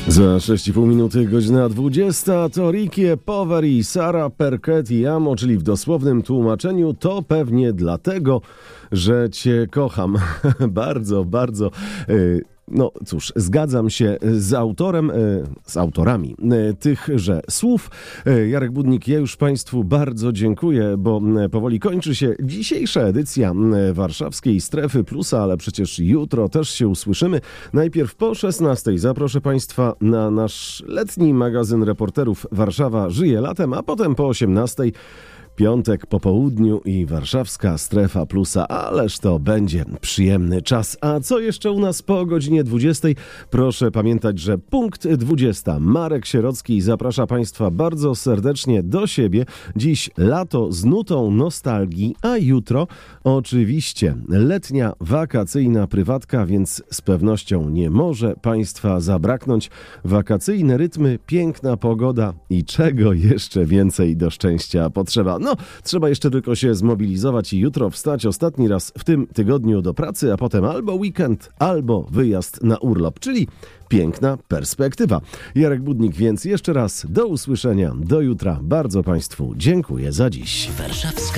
Za 6,5 minuty, godzina 20, to Ricky Poveri, Sara Perchetti Amo, czyli w dosłownym tłumaczeniu to pewnie dlatego, że cię kocham. Bardzo, bardzo... No cóż, zgadzam się z autorami tychże słów. Jarek Budnik, ja już Państwu bardzo dziękuję, bo powoli kończy się dzisiejsza edycja Warszawskiej Strefy Plusa, ale przecież jutro też się usłyszymy. Najpierw po 16:00 zaproszę Państwa na nasz letni magazyn reporterów Warszawa żyje latem, a potem po 18:00 piątek po południu i Warszawska Strefa Plusa, ależ to będzie przyjemny czas. A co jeszcze u nas po godzinie 20:00? Proszę pamiętać, że punkt 20. Marek Sierocki zaprasza Państwa bardzo serdecznie do siebie. Dziś lato z nutą nostalgii, a jutro oczywiście letnia, wakacyjna prywatka, więc z pewnością nie może Państwa zabraknąć. Wakacyjne rytmy, piękna pogoda i czego jeszcze więcej do szczęścia potrzeba. No, trzeba jeszcze tylko się zmobilizować i jutro wstać ostatni raz w tym tygodniu do pracy, a potem albo weekend, albo wyjazd na urlop, czyli piękna perspektywa. Jarek Budnik, więc jeszcze raz do usłyszenia, do jutra. Bardzo Państwu dziękuję za dziś. Warszawska